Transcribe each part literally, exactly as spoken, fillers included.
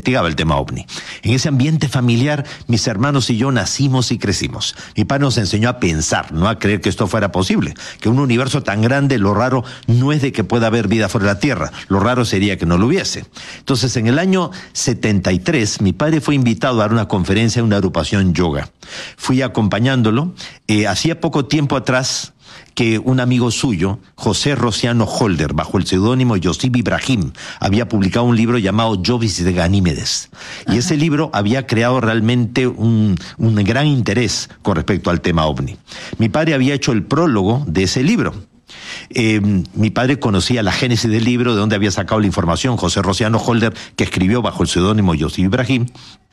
investigaba el tema ovni. En ese ambiente familiar, mis hermanos y yo nacimos y crecimos. Mi padre nos enseñó a pensar, no a creer que esto fuera posible, que un universo tan grande, lo raro no es de que pueda haber vida fuera de la Tierra, lo raro sería que no lo hubiese. Entonces, en el año setenta y tres, mi padre fue invitado a dar una conferencia en una agrupación yoga. Fui acompañándolo. Eh, hacía poco tiempo atrás que un amigo suyo, José Rociano Holder, bajo el seudónimo Yosib Ibrahim, había publicado un libro llamado Jovis de Ganímedes. Y ese libro había creado realmente un, un gran interés con respecto al tema ovni. Mi padre había hecho el prólogo de ese libro. Eh, mi padre conocía la génesis del libro, de donde había sacado la información José Rociano Holder, que escribió bajo el seudónimo Yosib Ibrahim.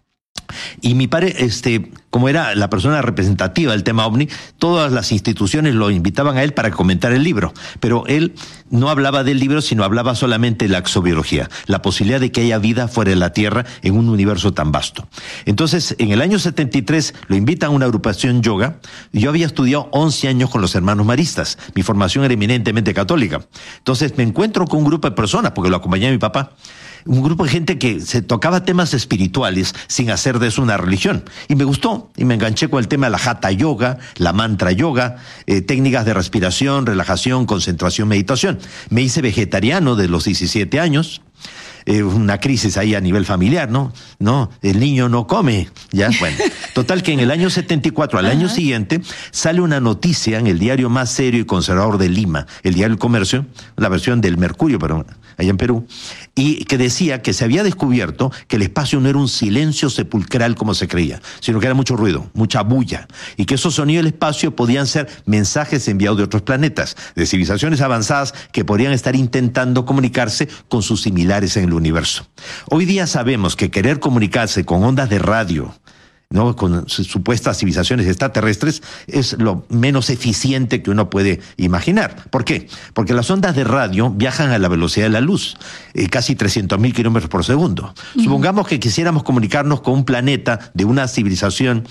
Y mi padre, este, como era la persona representativa del tema ovni, todas las instituciones lo invitaban a él para comentar el libro, pero él no hablaba del libro, sino hablaba solamente de la exobiología, la posibilidad de que haya vida fuera de la Tierra en un universo tan vasto. Entonces, en el año setenta y tres lo invitan a una agrupación yoga. Yo había estudiado once años con los hermanos maristas, mi formación era eminentemente católica. Entonces me encuentro con un grupo de personas, porque lo acompañaba mi papá, un grupo de gente que se tocaba temas espirituales sin hacer de eso una religión. Y me gustó, y me enganché con el tema de la Hatha Yoga, la Mantra Yoga, eh, técnicas de respiración, relajación, concentración, meditación. Me hice vegetariano de los diecisiete años. Eh, una crisis ahí a nivel familiar, ¿no? No, el niño no come, ya, bueno. Total que en el año setenta y cuatro, al año uh-huh. siguiente, sale una noticia en el diario más serio y conservador de Lima, el diario El Comercio, la versión del Mercurio, pero allá en Perú, y que decía que se había descubierto que el espacio no era un silencio sepulcral como se creía, sino que era mucho ruido, mucha bulla, y que esos sonidos del espacio podían ser mensajes enviados de otros planetas, de civilizaciones avanzadas que podrían estar intentando comunicarse con sus similares en el universo. Hoy día sabemos que querer comunicarse con ondas de radio, ¿no?, con supuestas civilizaciones extraterrestres, es lo menos eficiente que uno puede imaginar. ¿Por qué? Porque las ondas de radio viajan a la velocidad de la luz, eh, casi trescientos mil kilómetros por segundo. Uh-huh. Supongamos que quisiéramos comunicarnos con un planeta de una civilización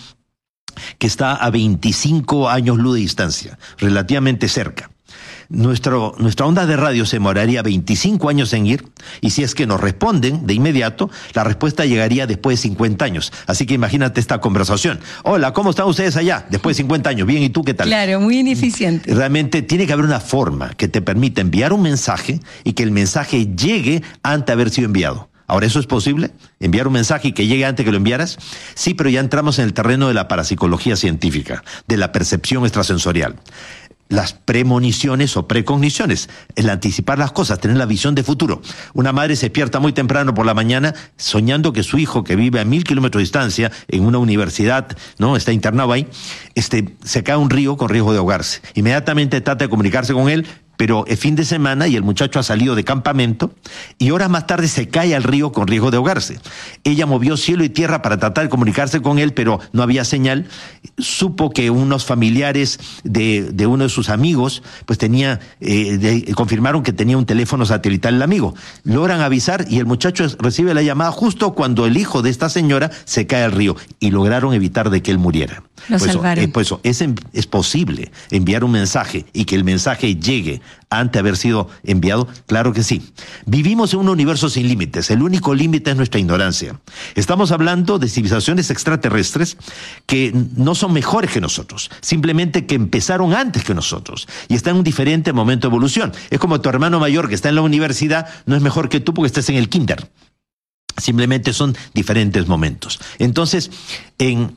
que está a veinticinco años luz de distancia, relativamente cerca. Nuestro, nuestra onda de radio se demoraría veinticinco años en ir, y si es que nos responden de inmediato, la respuesta llegaría después de cincuenta años. Así que imagínate esta conversación. Hola, ¿cómo están ustedes allá? Después de cincuenta años. Bien, ¿y tú qué tal? Claro, muy ineficiente. Realmente tiene que haber una forma que te permita enviar un mensaje y que el mensaje llegue antes de haber sido enviado. Ahora, ¿eso es posible? ¿Enviar un mensaje y que llegue antes que lo enviaras? Sí, pero ya entramos en el terreno de la parapsicología científica, de la percepción extrasensorial. Las premoniciones o precogniciones, el anticipar las cosas, tener la visión de futuro. Una madre se despierta muy temprano por la mañana soñando que su hijo, que vive a mil kilómetros de distancia en una universidad, ¿no?, está internado ahí, este, se cae a un río con riesgo de ahogarse. Inmediatamente trata de comunicarse con él, pero es fin de semana y el muchacho ha salido de campamento y horas más tarde se cae al río con riesgo de ahogarse. Ella movió cielo y tierra para tratar de comunicarse con él, pero no había señal. Supo que unos familiares de, de uno de sus amigos, pues tenía, eh, de, confirmaron que tenía un teléfono satelital el amigo. Logran avisar y el muchacho recibe la llamada justo cuando el hijo de esta señora se cae al río y lograron evitar de que él muriera. Lo pues salvaron. Eso, eh, pues eso, es, es posible enviar un mensaje y que el mensaje llegue antes de haber sido enviado. Claro que sí. Vivimos en un universo sin límites. El único límite es nuestra ignorancia. Estamos hablando de civilizaciones extraterrestres que no son mejores que nosotros, simplemente que empezaron antes que nosotros y están en un diferente momento de evolución. Es como tu hermano mayor que está en la universidad, no es mejor que tú porque estás en el kinder. Simplemente son diferentes momentos. Entonces, en...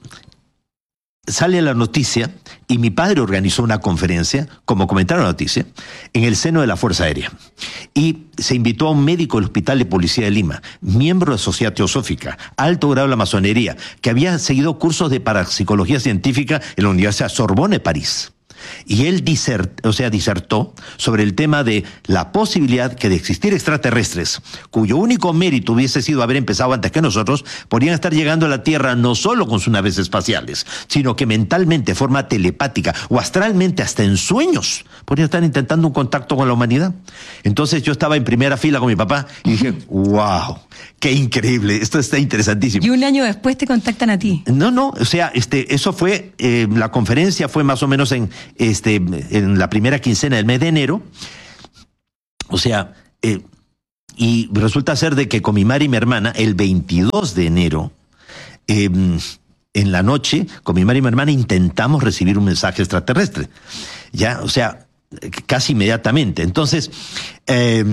sale la noticia y mi padre organizó una conferencia, como comentaron la noticia, en el seno de la Fuerza Aérea. Y se invitó a un médico del Hospital de Policía de Lima, miembro de la Sociedad Teosófica, alto grado de la masonería, que había seguido cursos de parapsicología científica en la Universidad Sorbonne de París. Y él disert, o sea, disertó sobre el tema de la posibilidad que de existir extraterrestres, cuyo único mérito hubiese sido haber empezado antes que nosotros, podrían estar llegando a la Tierra no solo con sus naves espaciales, sino que mentalmente, de forma telepática o astralmente, hasta en sueños, podrían estar intentando un contacto con la humanidad. Entonces yo estaba en primera fila con mi papá y dije, wow, qué increíble, esto está interesantísimo. Y un año después te contactan a ti. No, no, o sea, este, eso fue, eh, la conferencia fue más o menos en... Este, en la primera quincena del mes de enero, o sea, eh, y resulta ser de que con mi madre y mi hermana, el veintidós de enero, eh, en la noche, con mi madre y mi hermana intentamos recibir un mensaje extraterrestre. Ya, o sea, casi inmediatamente. Entonces, eh,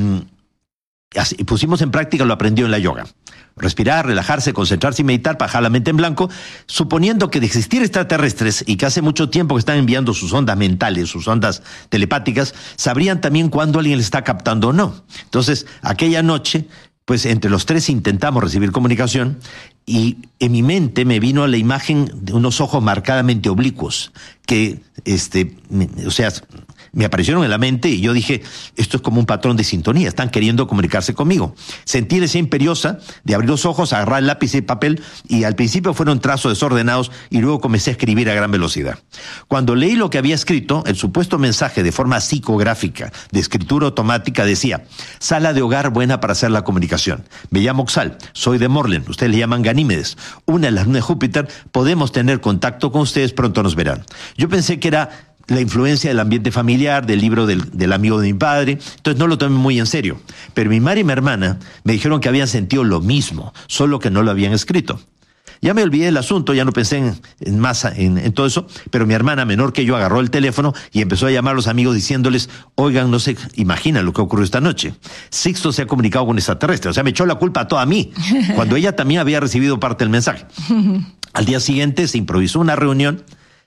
así, pusimos en práctica lo aprendido en la yoga. Respirar, relajarse, concentrarse y meditar, bajar la mente en blanco, suponiendo que de existir extraterrestres y que hace mucho tiempo que están enviando sus ondas mentales, sus ondas telepáticas, sabrían también cuándo alguien les está captando o no. Entonces, aquella noche, pues entre los tres intentamos recibir comunicación y en mi mente me vino la imagen de unos ojos marcadamente oblicuos que, este, me, o sea, me aparecieron en la mente y yo dije, esto es como un patrón de sintonía, están queriendo comunicarse conmigo. Sentí la deseo imperiosa de abrir los ojos, agarrar el lápiz y el papel y al principio fueron trazos desordenados y luego comencé a escribir a gran velocidad. Cuando leí lo que había escrito, el supuesto mensaje de forma psicográfica, de escritura automática, decía, sala de hogar buena para hacer la comunicación. Me llamo Oxal, soy de Morlen, ustedes le llaman Ganímedes, una de las lunas de Júpiter, podemos tener contacto con ustedes, pronto nos verán. Yo pensé que era la influencia del ambiente familiar, del libro del, del amigo de mi padre, entonces no lo tomé muy en serio. Pero mi madre y mi hermana me dijeron que habían sentido lo mismo, solo que no lo habían escrito. Ya me olvidé del asunto, ya no pensé en, en más en, en todo eso, pero mi hermana menor que yo agarró el teléfono y empezó a llamar a los amigos diciéndoles, oigan, no se imaginan lo que ocurrió esta noche. Sixto se ha comunicado con extraterrestres, o sea, me echó la culpa a toda a mí, cuando ella también había recibido parte del mensaje. Al día siguiente se improvisó una reunión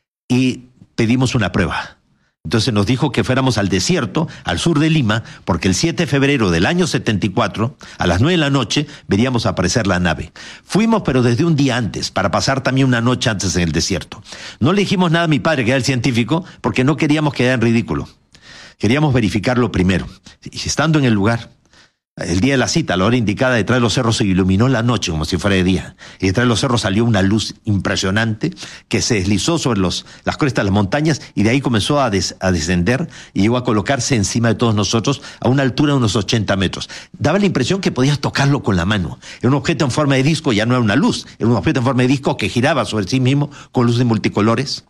y pedimos una prueba. Entonces nos dijo que fuéramos al desierto, al sur de Lima, porque el siete de febrero del año setenta y cuatro, a las nueve de la noche, veríamos aparecer la nave. Fuimos, pero desde un día antes, para pasar también una noche antes en el desierto. No le dijimos nada a mi padre, que era el científico, porque no queríamos quedar en ridículo. Queríamos verificarlo primero. Y estando en el lugar, el día de la cita, a la hora indicada, detrás de los cerros se iluminó la noche como si fuera de día. Y detrás de los cerros salió una luz impresionante que se deslizó sobre los, las crestas de las montañas y de ahí comenzó a, des, a descender y llegó a colocarse encima de todos nosotros a una altura de unos ochenta metros. Daba la impresión que podías tocarlo con la mano. Era un objeto en forma de disco, ya no era una luz, era un objeto en forma de disco que giraba sobre sí mismo con luces multicolores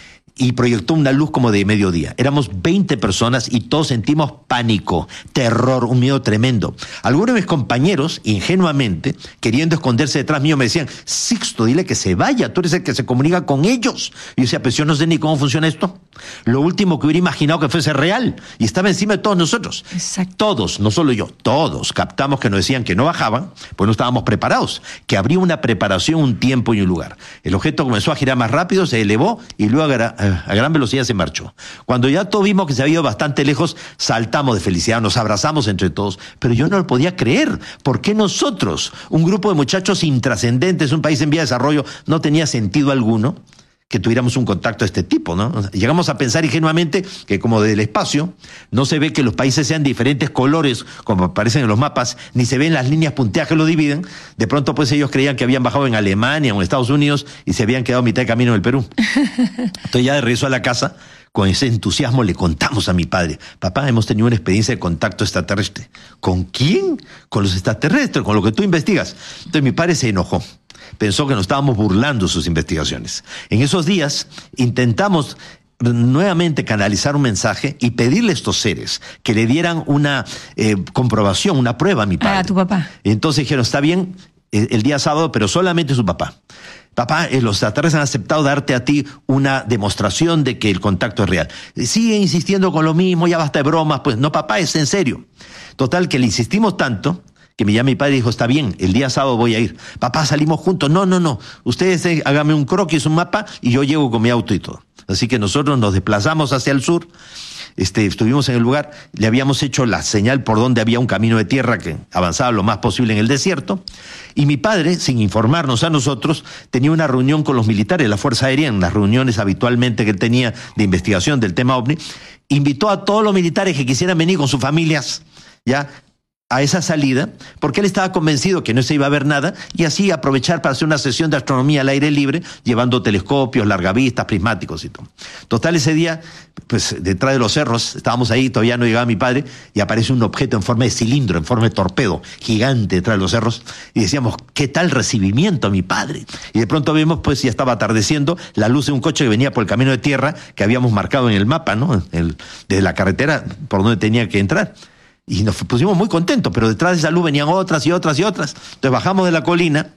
y proyectó una luz como de mediodía. Éramos veinte personas y todos sentimos pánico, terror, un miedo tremendo. Algunos de mis compañeros, ingenuamente, queriendo esconderse detrás mío, me decían, Sixto, dile que se vaya, tú eres el que se comunica con ellos. Y yo decía, pues yo no sé ni cómo funciona esto. Lo último que hubiera imaginado que fuese real, y estaba encima de todos nosotros. Exacto. Todos, no solo yo, todos captamos que nos decían que no bajaban, pues no estábamos preparados, que habría una preparación, un tiempo y un lugar. El objeto comenzó a girar más rápido, se elevó y luego a a gran velocidad se marchó. Cuando ya todos vimos que se había ido bastante lejos, saltamos de felicidad, nos abrazamos entre todos, pero yo no lo podía creer. ¿Por qué nosotros, un grupo de muchachos intrascendentes, un país en vía de desarrollo, no tenía sentido alguno que tuviéramos un contacto de este tipo, ¿no? Llegamos a pensar ingenuamente que como del espacio no se ve que los países sean diferentes colores como aparecen en los mapas, ni se ven las líneas punteadas que lo dividen. De pronto pues ellos creían que habían bajado en Alemania o en Estados Unidos y se habían quedado a mitad de camino en el Perú. Entonces ya de regreso a la casa, con ese entusiasmo le contamos a mi padre, papá, hemos tenido una experiencia de contacto extraterrestre. ¿Con quién? Con los extraterrestres, con lo que tú investigas. Entonces mi padre se enojó. Pensó que nos estábamos burlando de sus investigaciones. En esos días intentamos nuevamente canalizar un mensaje y pedirle a estos seres que le dieran una eh, comprobación, una prueba a mi padre. A tu papá. Y entonces dijeron, está bien, el, el día sábado, pero solamente su papá. Papá, eh, los extraterrestres han aceptado darte a ti una demostración de que el contacto es real. Sigue insistiendo con lo mismo, ya basta de bromas. Pues no, papá, es en serio. Total, que le insistimos tanto que me llama mi padre y dijo, está bien, el día sábado voy a ir. Papá, salimos juntos. No, no, no. Ustedes eh, háganme un croquis, un mapa, y yo llego con mi auto y todo. Así que nosotros nos desplazamos hacia el sur, este, estuvimos en el lugar, le habíamos hecho la señal por donde había un camino de tierra que avanzaba lo más posible en el desierto, y mi padre, sin informarnos a nosotros, tenía una reunión con los militares de la Fuerza Aérea, en las reuniones habitualmente que él tenía de investigación del tema OVNI, invitó a todos los militares que quisieran venir con sus familias, ya, a esa salida, porque él estaba convencido que no se iba a ver nada, y así aprovechar para hacer una sesión de astronomía al aire libre, llevando telescopios, largavistas, prismáticos y todo. Total, ese día, pues detrás de los cerros, estábamos ahí, todavía no llegaba mi padre, y aparece un objeto en forma de cilindro, en forma de torpedo, gigante detrás de los cerros, y decíamos, ¿qué tal recibimiento a mi padre? Y de pronto vemos, pues ya estaba atardeciendo, la luz de un coche que venía por el camino de tierra, que habíamos marcado en el mapa, ¿no? El, de la carretera, por donde tenía que entrar. Y nos pusimos muy contentos, pero detrás de esa luz venían otras y otras y otras. Entonces bajamos de la colina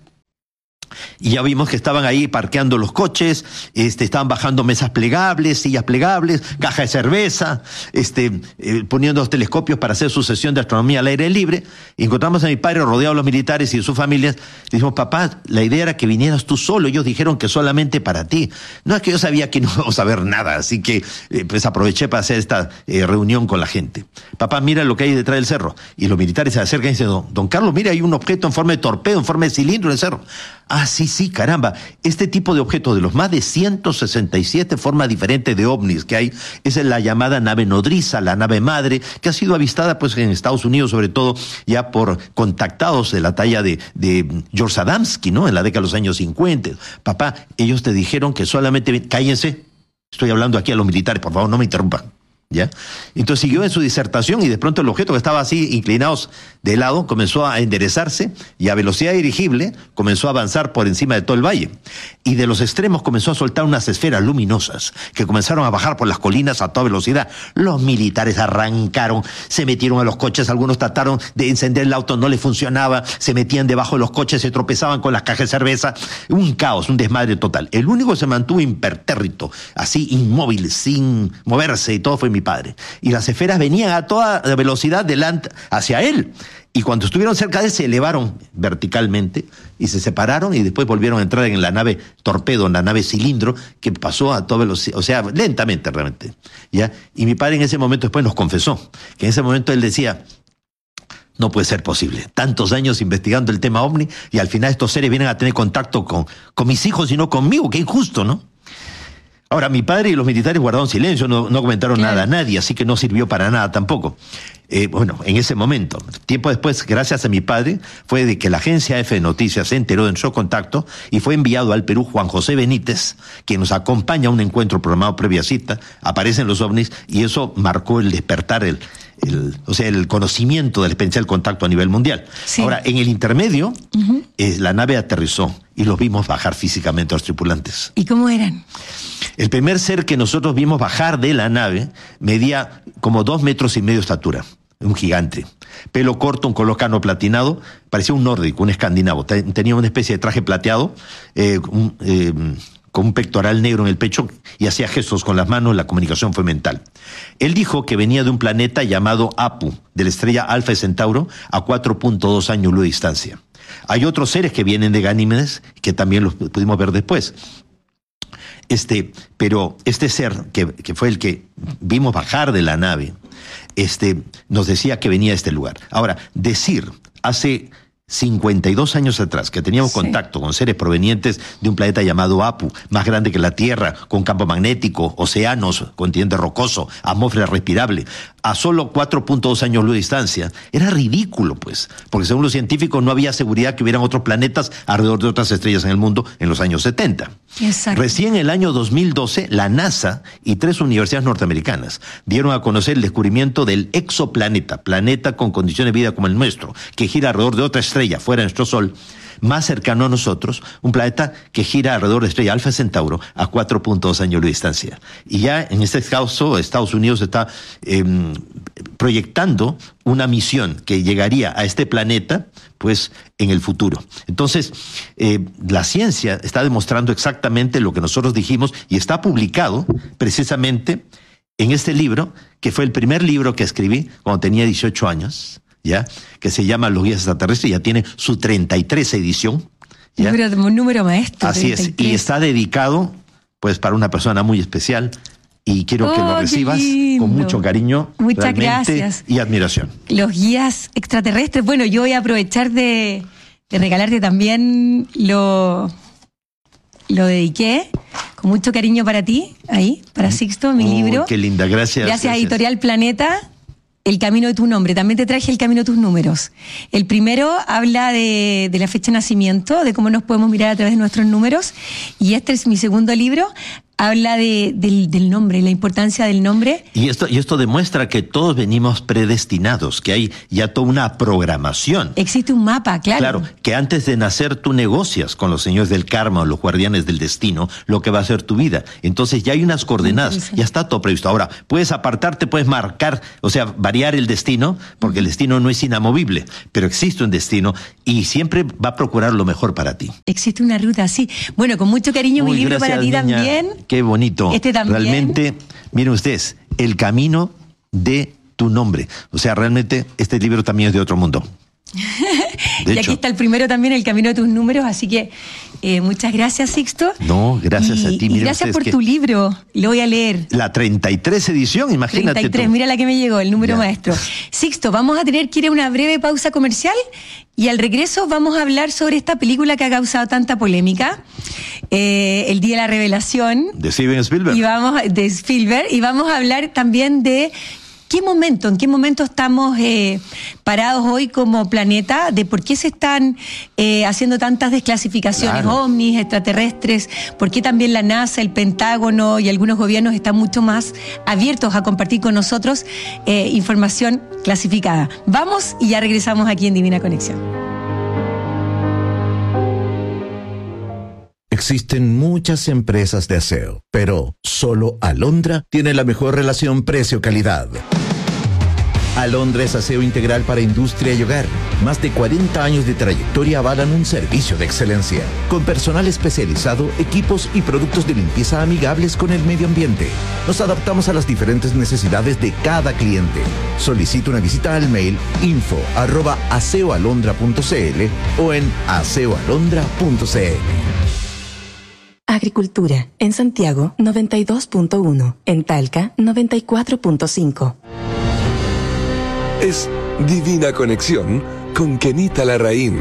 y ya vimos que estaban ahí parqueando los coches, este, estaban bajando mesas plegables, sillas plegables, caja de cerveza, este, eh, poniendo los telescopios para hacer su sesión de astronomía al aire libre. Y encontramos a mi padre rodeado de los militares y de sus familias. Le dijimos, papá, la idea era que vinieras tú solo. Ellos dijeron que solamente para ti. No es que yo sabía que no íbamos a ver nada, así que eh, pues aproveché para hacer esta eh, reunión con la gente. Papá, mira lo que hay detrás del cerro. Y los militares se acercan y dicen, don, don Carlos, mira, hay un objeto en forma de torpedo, en forma de cilindro en el cerro. Ah, sí, sí, caramba. Este tipo de objetos, de los más de ciento sesenta y siete formas diferentes de ovnis que hay, es la llamada nave nodriza, la nave madre, que ha sido avistada pues en Estados Unidos, sobre todo ya por contactados de la talla de, de George Adamski, ¿no? En la década de los años cincuenta. Papá, ellos te dijeron que solamente... Cállense, estoy hablando aquí a los militares, por favor, no me interrumpan. ¿Ya? Entonces siguió en su disertación y de pronto el objeto que estaba así inclinado de lado comenzó a enderezarse y a velocidad dirigible comenzó a avanzar por encima de todo el valle. Y de los extremos comenzó a soltar unas esferas luminosas que comenzaron a bajar por las colinas a toda velocidad. Los militares arrancaron, se metieron a los coches, algunos trataron de encender el auto, no les funcionaba, se metían debajo de los coches, se tropezaban con las cajas de cerveza. Un caos, un desmadre total. El único que se mantuvo impertérrito, así inmóvil, sin moverse, y todo fue mi padre. Y las esferas venían a toda velocidad delante, hacia él. Y cuando estuvieron cerca de él, se elevaron verticalmente y se separaron y después volvieron a entrar en la nave torpedo, en la nave cilindro, que pasó a toda velocidad, o sea, lentamente realmente. ¿Ya? Y mi padre en ese momento después nos confesó que en ese momento él decía, no puede ser posible. Tantos años investigando el tema ovni y al final estos seres vienen a tener contacto con, con mis hijos y no conmigo. Qué injusto, ¿no? Ahora, mi padre y los militares guardaron silencio, no, no comentaron claro. nada a nadie, así que no sirvió para nada tampoco. Eh, bueno, en ese momento, tiempo después, gracias a mi padre, fue de que la agencia F de Noticias se enteró de nuestro contacto y fue enviado al Perú Juan José Benítez, quien nos acompaña a un encuentro programado previa cita, aparecen los ovnis y eso marcó el despertar, el, el, o sea, el conocimiento del especial contacto a nivel mundial. Sí. Ahora, en el intermedio, uh-huh. eh, la nave aterrizó y los vimos bajar físicamente a los tripulantes. ¿Y cómo eran? El primer ser que nosotros vimos bajar de la nave medía como dos metros y medio de estatura, un gigante. Pelo corto, un color cano platinado, parecía un nórdico, un escandinavo. Tenía una especie de traje plateado, eh, un, eh, con un pectoral negro en el pecho y hacía gestos con las manos, la comunicación fue mental. Él dijo que venía de un planeta llamado Apu, de la estrella Alfa Centauro, a cuatro punto dos años luz de distancia. Hay otros seres que vienen de Ganímedes, que también los pudimos ver después. Este, pero este ser, que, que fue el que vimos bajar de la nave, este, nos decía que venía de este lugar. Ahora, decir hace cincuenta y dos años atrás que teníamos sí. contacto con seres provenientes de un planeta llamado Apu, más grande que la Tierra, con campo magnético, océanos, continente rocoso, atmósfera respirable, a solo cuatro punto dos años luz de distancia, era ridículo, pues, porque según los científicos no había seguridad que hubieran otros planetas alrededor de otras estrellas en el mundo en los años setenta. Exacto. Recién en el año dos mil doce, la NASA y tres universidades norteamericanas dieron a conocer el descubrimiento del exoplaneta, planeta con condiciones de vida como el nuestro, que gira alrededor de otra estrella fuera de nuestro Sol, más cercano a nosotros, un planeta que gira alrededor de la estrella Alfa Centauro a cuatro punto dos años luz de distancia. Y ya en este caso, Estados Unidos está eh, proyectando una misión que llegaría a este planeta, pues, en el futuro. Entonces, eh, la ciencia está demostrando exactamente lo que nosotros dijimos y está publicado precisamente en este libro, que fue el primer libro que escribí cuando tenía dieciocho años, ¿ya? Que se llama Los Guías Extraterrestres, ya tiene su treinta y tres edición. ¿Ya? Un, número, un número maestro. Así treinta y tres. Es, y está dedicado, pues, para una persona muy especial, y quiero oh, que lo recibas con mucho cariño. Muchas gracias. Y admiración. Los Guías Extraterrestres. Bueno, yo voy a aprovechar de, de regalarte también, lo, lo dediqué con mucho cariño para ti, ahí, para Sixto, mi oh, libro. Qué linda, gracias. Gracias a gracias. Editorial Planeta. El camino de tu nombre. También te traje el camino de tus números. El primero habla de, de la fecha de nacimiento, de cómo nos podemos mirar a través de nuestros números. Y este es mi segundo libro. habla de, del, del nombre, la importancia del nombre. Y esto, y esto demuestra que todos venimos predestinados, que hay ya toda una programación. Existe un mapa, claro. Claro, que antes de nacer tú negocias con los señores del karma o los guardianes del destino lo que va a ser tu vida. Entonces ya hay unas coordenadas, ya está todo previsto. Ahora, puedes apartarte, puedes marcar, o sea, variar el destino, porque el destino no es inamovible, pero existe un destino y siempre va a procurar lo mejor para ti. Existe una ruta, sí. Bueno, con mucho cariño, Uy, mi libro gracias, para ti niña. también. Qué bonito. Este también. Realmente, miren ustedes, el camino de tu nombre. O sea, realmente este libro también es de otro mundo. De y hecho, aquí está el primero también, El camino de tus números, así que eh, muchas gracias, Sixto. No, gracias y, a ti. Y Miren gracias ustedes por que tu libro, lo voy a leer. la treinta y tres edición, imagínate treinta y tres, tú. mira la que me llegó, el número Ya. maestro. Sixto, vamos a tener que ir a una breve pausa comercial y al regreso vamos a hablar sobre esta película que ha causado tanta polémica, eh, El Día de la Revelación. De Steven Spielberg. Y vamos, de Spielberg, y vamos a hablar también de qué momento, en qué momento estamos eh, parados hoy como planeta, de por qué se están eh, haciendo tantas desclasificaciones, Claro. ovnis, extraterrestres, por qué también la NASA, el Pentágono y algunos gobiernos están mucho más abiertos a compartir con nosotros eh, información clasificada. Vamos y ya regresamos aquí en Divina Conexión. Existen muchas empresas de aseo, pero solo Alondra tiene la mejor relación precio-calidad. Alondra es aseo integral para industria y hogar. Más de cuarenta años de trayectoria avalan un servicio de excelencia, con personal especializado, equipos y productos de limpieza amigables con el medio ambiente. Nos adaptamos a las diferentes necesidades de cada cliente. Solicita una visita al mail info arroba aseoalondra punto cl o en aseoalondra punto cl. Agricultura. En Santiago, noventa y dos punto uno. En Talca, noventa y cuatro punto cinco. Es Divina Conexión con Kenita Larraín.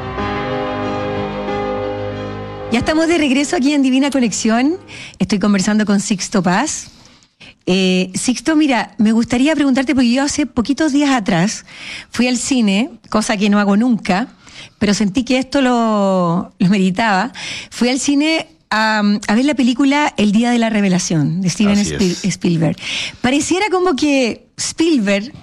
Ya estamos de regreso aquí en Divina Conexión. Estoy conversando con Sixto Paz. Eh, Sixto, mira, me gustaría preguntarte, porque yo hace poquitos días atrás fui al cine, cosa que no hago nunca, pero sentí que esto lo, lo meritaba. Fui al cine a, a ver la película El Día de la Revelación, de Steven Así Spiel- es. Spielberg. Pareciera como que Spielberg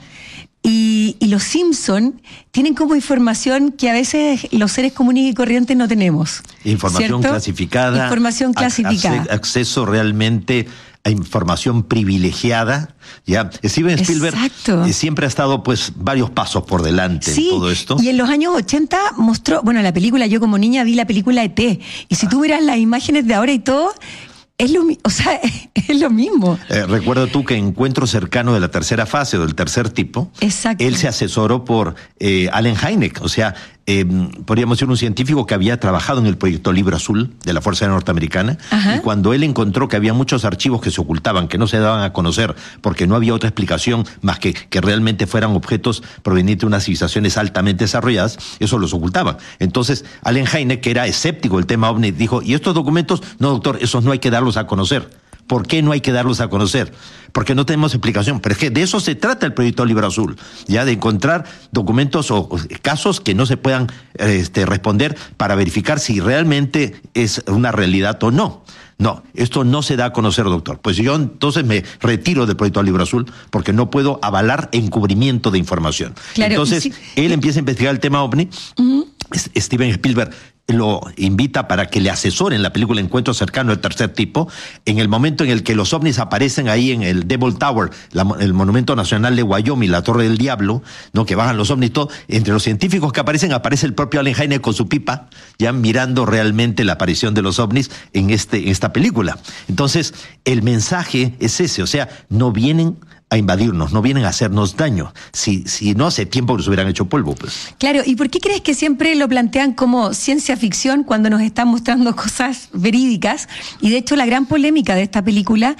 y, y los Simpson tienen como información que a veces los seres comunes y corrientes no tenemos. Información ¿cierto? clasificada. Información ac- clasificada. acce- acceso realmente a información privilegiada. Ya, Steven Spielberg Exacto. eh, siempre ha estado pues varios pasos por delante Sí, en todo esto. y en los años ochenta mostró, bueno, la película, yo como niña vi la película E T, y si tú miras las imágenes de ahora y todo, es lo, mi- o sea, es lo mismo. Eh, recuerda tú que Encuentro Cercano de la tercera fase o del tercer tipo, Exacto. él se asesoró por eh, Allen Hynek, o sea, eh, podríamos decir un científico que había trabajado en el proyecto Libro Azul de la Fuerza Aérea Norteamericana, Ajá. y cuando él encontró que había muchos archivos que se ocultaban, que no se daban a conocer, porque no había otra explicación más que que realmente fueran objetos provenientes de unas civilizaciones altamente desarrolladas, eso los ocultaban. Entonces, Allen Hynek, que era escéptico del tema ovni, dijo, ¿y estos documentos? No, doctor, esos no hay que darlos a conocer. ¿Por qué no hay que darlos a conocer? Porque no tenemos explicación. Pero es que de eso se trata el proyecto Libro Azul, ya de encontrar documentos o, o casos que no se puedan este, responder para verificar si realmente es una realidad o no. No, esto no se da a conocer, doctor. Pues yo entonces me retiro del proyecto Libro Azul porque no puedo avalar encubrimiento de información. Claro, entonces, y sí, él empieza a investigar el tema ovni. Ujú. S- Steven Spielberg lo invita para que le asesoren la película Encuentro Cercano del tercer tipo, en el momento en el que los ovnis aparecen ahí en el Devil Tower, la mo- el monumento nacional de Wyoming, la Torre del Diablo, ¿no? Que bajan los ovnis, todo. Entre los científicos que aparecen, aparece el propio Allen Hynek con su pipa, ya mirando realmente la aparición de los ovnis en, este, en esta película. Entonces, el mensaje es ese, o sea, no vienen a invadirnos, no vienen a hacernos daño. Si, si no, hace tiempo que nos hubieran hecho polvo, pues. Claro, ¿y por qué crees que siempre lo plantean como ciencia ficción cuando nos están mostrando cosas verídicas? Y de hecho la gran polémica de esta película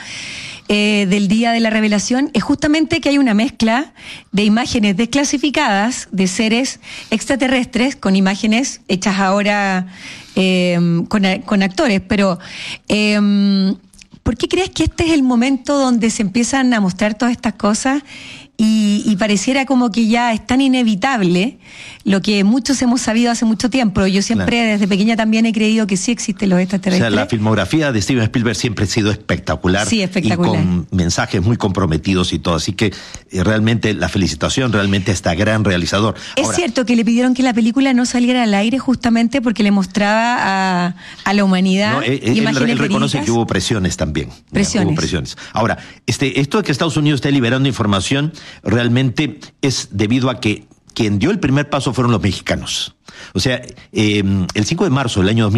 eh, del Día de la Revelación es justamente que hay una mezcla de imágenes desclasificadas de seres extraterrestres con imágenes hechas ahora eh, con, con actores, pero... Eh, ¿por qué crees que este es el momento donde se empiezan a mostrar todas estas cosas y, y pareciera como que ya es tan inevitable lo que muchos hemos sabido hace mucho tiempo. Yo siempre Claro. desde pequeña también he creído que sí existen los O extraterrestres. sea, la filmografía de Steven Spielberg siempre ha sido espectacular. Sí, espectacular. Y con mensajes muy comprometidos y todo. Así que eh, realmente la felicitación realmente a este gran realizador. Es Ahora, cierto que le pidieron que la película no saliera al aire justamente porque le mostraba a, a la humanidad no, él, él- imágenes él reconoce verídicas. que hubo presiones también. Presiones. Hubo presiones. Ahora, este, esto de que Estados Unidos esté liberando información realmente es debido a que quien dio el primer paso fueron los mexicanos. O sea, eh, el cinco de marzo del año dos mil